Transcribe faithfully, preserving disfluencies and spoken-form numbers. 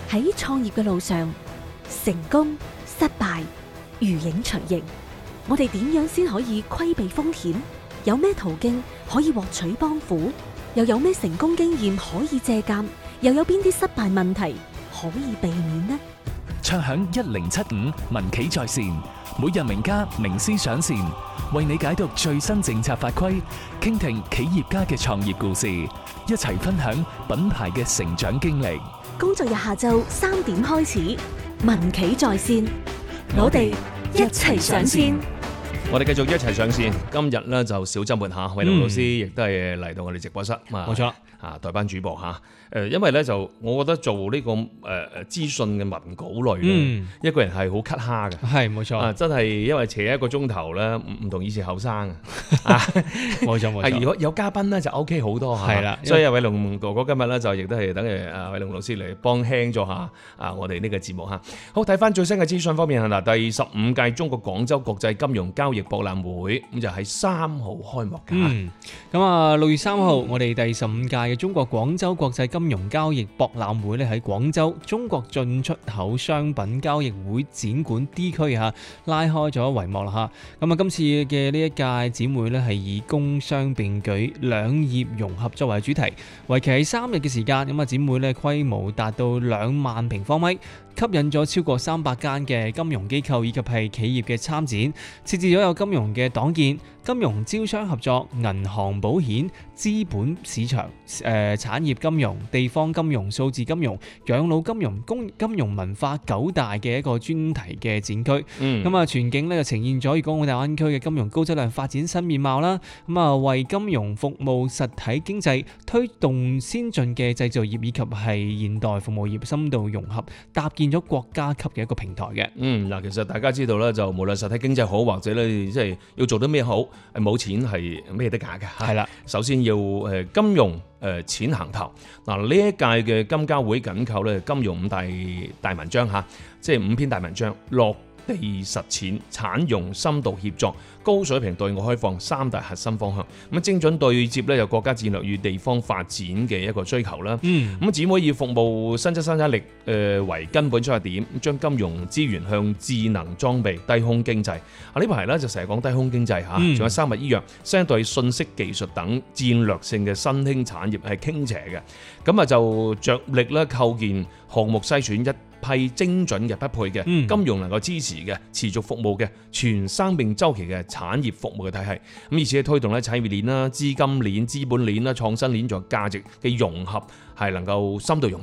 喺創業嘅路上，成功、失敗如影隨形，我哋點樣先可以規避風險？有咩途徑可以獲取幫扶？又有咩成功經驗可以借鑑？又有邊啲失敗問題可以避免呢？ 唱響一零七五民企在線，每日名家名師上線，為你解讀最新政策法規，傾聽企業家嘅創業故事，一齊分享品牌嘅成長經歷。 工作日下晝三點開始，民企在線，我哋一齊上線。 我哋繼續一齊上線。今日咧就小周末吓，偉龍老師亦都係嚟到我哋直播室。 冇錯啊，代班主播吓。誒，因為咧就我覺得做呢、這個誒誒資訊嘅文稿類咧，嗯、一個人係好咳蝦嘅。係冇錯啊，真係因為扯一個鐘頭咧，唔唔同以前後生啊。 冇錯冇錯。 如果有嘉賓咧就 O K 好多嚇。係啦，所以偉龍哥哥今日咧就亦都係等誒啊偉龍老師嚟幫輕咗下啊我哋呢個節目嚇。好，睇翻最新嘅資訊方面嗱，第十五屆中國廣州國際金融交易博覽會咁就喺三號開幕嘅。 嗯，咁啊六月三號我哋第十五屆嘅中國廣州國際金融交易博覽會咧喺廣州中國進出口商品交易會展館 D 區嚇拉開咗帷幕啦嚇。咁啊今次嘅呢一屆展會咧係以工商並舉、兩業融合作為主題，為期係三日嘅時間。咁啊展會咧規模達到兩萬平方米，吸引咗超過三百間嘅金融機構以及係企業嘅參展，設置咗有金融嘅黨建、金融招商合作、銀行保險、資本市場、誒、呃、產業金融、地方金融、數字金融、養老金融、公金融文化九大嘅一個專題嘅展區。嗯，咁啊全景咧就呈現咗粵港澳大灣區嘅金融高質量發展新面貌啦。咁啊為金融服務實體經濟推動先進嘅製造業以及係現代服務業深度融合，搭建咗國家級嘅一個平台嘅。 嗯，嗱，其實大家知道咧，就無論實體經濟好，或者咧即係要做得咩好，冇錢係咩得假嘅。係啦，首先要誒金融誒錢行頭。嗱，呢一屆嘅金交會緊扣咧金融五大大文章嚇，即係五篇大文章，落地實踐、產融深度協作、高水平對外開放三大核心方向，咁精準對接咧有國家戰略與地方發展嘅一個追求啦。嗯，咁展會以服務新質生產力誒為根本出發點，將金融資源向智能裝備、低空經濟啊呢排咧就成日講低空經濟嚇，仲、嗯、有生物醫藥、相對信息技術等戰略性嘅新興產業係傾斜嘅，咁啊就着力咧構建項目篩選一批精準嘅匹配嘅、嗯、金融能夠支持嘅持續服務嘅全生命週期嘅產業服務嘅體系，咁以此去推動咧產業鏈啦、資金鏈、資本鏈啦、創新鏈仲有價值嘅融合，係能夠深度融合。